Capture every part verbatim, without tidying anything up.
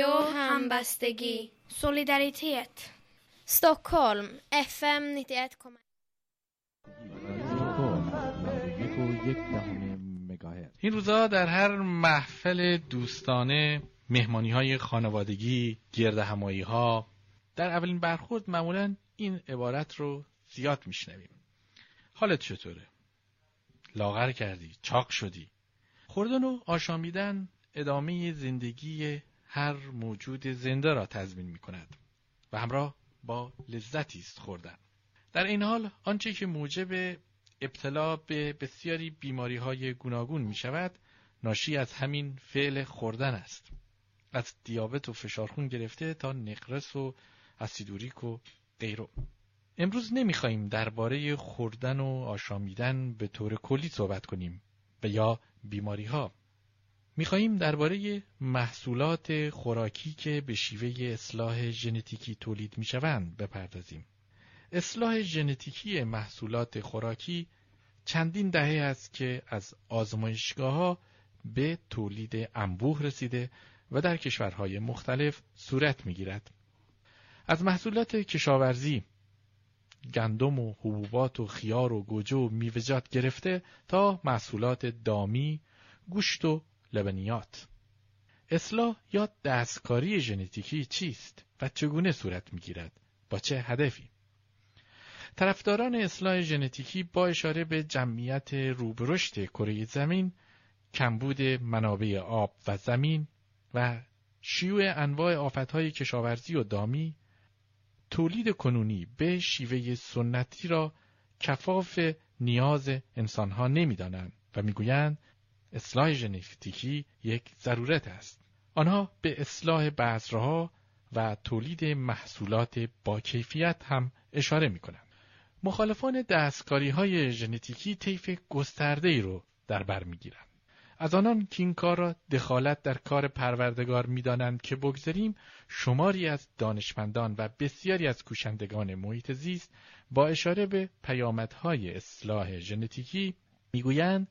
رادیو همبستگی Solidaritet Stockholm اف ام nittioett komma این روزا در هر محفل دوستانه، مهمانی‌های خانوادگی، گردهمایی‌ها، در اولین برخورد معمولاً این عبارت رو زیاد میشنویم. حالت چطوره؟ لاغر کردی؟ چاق شدی؟ خوردن و آشامیدن ادامه زندگی هر موجود زنده را تضمین می‌کند و همراه با لذتی است خوردن. در این حال آنچه که موجب ابتلا به بسیاری بیماری‌های گوناگون می‌شود، ناشی از همین فعل خوردن است. از دیابت و فشار خون گرفته تا نقرس و اسیدوریک و غیره. امروز نمی‌خوایم درباره خوردن و آشامیدن به طور کلی صحبت کنیم و یا بیماری‌ها. می‌خوایم درباره محصولات خوراکی که به شیوه اصلاح ژنتیکی تولید می‌شوند بپردازیم. اصلاح ژنتیکی محصولات خوراکی چندین دهه است که از آزمایشگاه‌ها به تولید انبوه رسیده و در کشورهای مختلف صورت می‌گیرد. از محصولات کشاورزی، گندم و حبوبات و خیار و گوجه و میوه‌جات گرفته تا محصولات دامی، گوشت و لبنیات. اصلاح یا دستکاری ژنتیکی چیست و چگونه صورت می‌گیرد؟ با چه هدفی؟ طرفداران اصلاح ژنتیکی با اشاره به جمعیت روبرشت کره زمین، کمبود منابع آب و زمین و شیوع انواع آفت‌های کشاورزی و دامی، تولید کنونی به شیوه سنتی را کفاف نیاز انسانها نمی‌دانند و می‌گویند اصلاح ژنتیکی یک ضرورت است. آنها به اصلاح بذرها و تولید محصولات با کیفیت هم اشاره می‌کنند. مخالفان دستکاری‌های ژنتیکی طیف گسترده‌ای رو در بر می‌گیرند. از آنان که این کار را دخالت در کار پروردگار می‌دانند که بگذاریم، شماری از دانشمندان و بسیاری از کوشندگان محیط زیست با اشاره به پیامدهای اصلاح ژنتیکی می‌گویند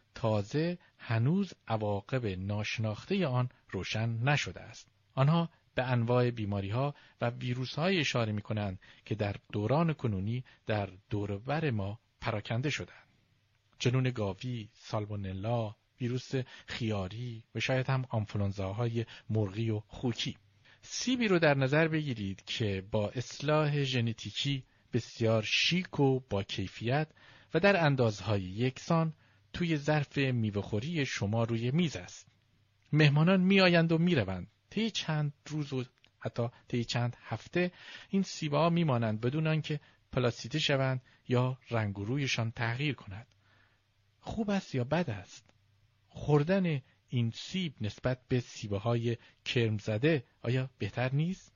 تازه هنوز عواقب ناشناخته آن روشن نشده است. آنها به انواع بیماری‌ها و ویروس‌های اشاره می‌کنند که در دوران کنونی در دور و بر ما پراکنده شدند. جنون گاوی، سالمونلا، ویروس خیاری و شاید هم آنفولانزاهای مرغی و خوکی. سیبی رو در نظر بگیرید که با اصلاح ژنتیکی بسیار شیک و با کیفیت و در اندازهای یکسان توی ظرف میوه‌خوری شما روی میز است. مهمانان میآیند و میروند. طی چند روز و حتی طی چند هفته این سیب‌ها میمانند بدون آنکه پلاستیده شوند یا رنگ و رویشان تغییر کند. خوب است یا بد است؟ خوردن این سیب نسبت به سیب‌های کرم زده آیا بهتر نیست؟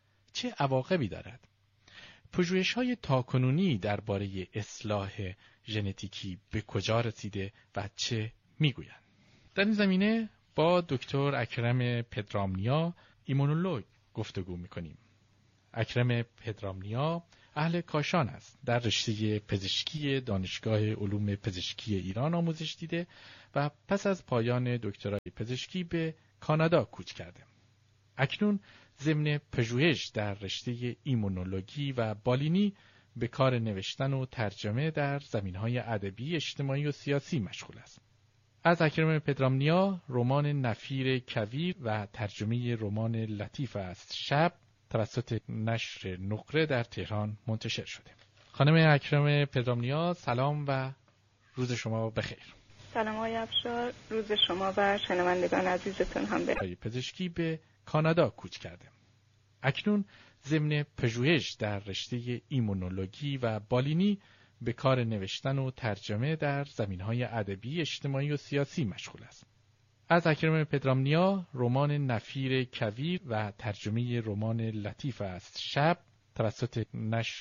چه عواقبی دارد؟ پژوهش‌های تاکنونی درباره اصلاح ژنتیکی به کجا رسیده و چه میگویند؟ در این زمینه با دکتر اکرم پدرامنیا، ایمونولوژ، گفتگو میکنیم. اکرم پدرامنیا اهل کاشان است. در رشته پزشکی دانشگاه علوم پزشکی ایران آموزش دیده و پس از پایان دکترای پزشکی به کانادا کوچ کرده. اکنون ضمن پژوهش در رشته ایمونولوژی و بالینی به کار نوشتن و ترجمه در زمینهای ادبی، اجتماعی و سیاسی مشغول است. از اکرم پدرامنیا رمان نفیر کویر و ترجمه رمان لطیف است شب توسط نشر نقره در تهران منتشر شده. خانم اکرم پدرامنیا، سلام و روز شما بخیر. سلام آقای افشار، روز شما و شنوندگان عزیزتون هم بخیر. پزشکی به کانادا کوچ کرده. اکنون ضمن پژوهش در رشته ایمونولوژی و بالینی به کار نوشتن و ترجمه در زمینهای ادبی، اجتماعی و سیاسی مشغول است. از اکرم پدرامنیا رمان نفیر کویر و ترجمه رمان لطیف است شب توسط نشر